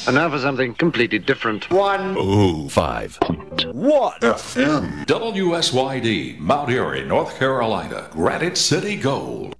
And now for something completely different. 105.1 FM. WSYD, Mount Airy, North Carolina. Granite City Gold.